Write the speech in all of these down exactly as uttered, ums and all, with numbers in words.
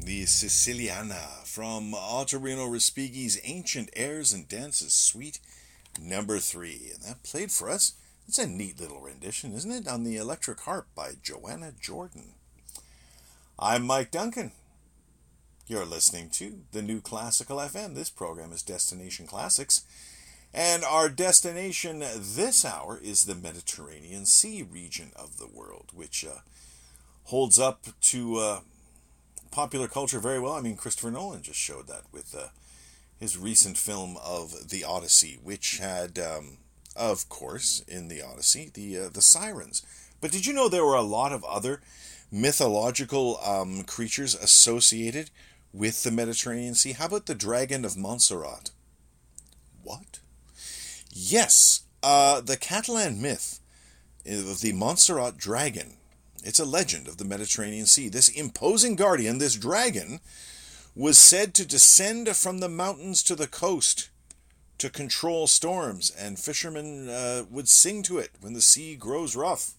the Siciliana from Ottorino Respighi's Ancient Airs and Dances Suite number three. And that played for us. It's a neat little rendition, isn't it? On the electric harp by Joanna Jordan. I'm Mike Duncan. You're listening to the New Classical F M. This program is Destination Classics. And our destination this hour is the Mediterranean Sea region of the world, which uh, holds up to uh, popular culture very well. I mean, Christopher Nolan just showed that with uh, his recent film of The Odyssey, which had, um, of course, in The Odyssey, the uh, the sirens. But did you know there were a lot of other mythological um, creatures associated with the Mediterranean Sea? How about the Dragon of Montserrat? What? Yes, uh, the Catalan myth of the Montserrat dragon. It's a legend of the Mediterranean Sea. This imposing guardian, this dragon, was said to descend from the mountains to the coast to control storms, and fishermen uh, would sing to it when the sea grows rough.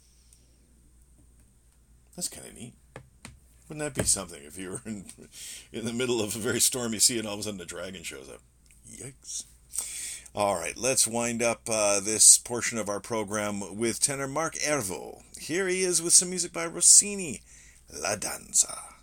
That's kind of neat. Wouldn't that be something if you were in, in the middle of a very stormy sea and all of a sudden a dragon shows up? Yikes. All right, let's wind up uh, this portion of our program with tenor Mark Ervo. Here he is with some music by Rossini, La Danza.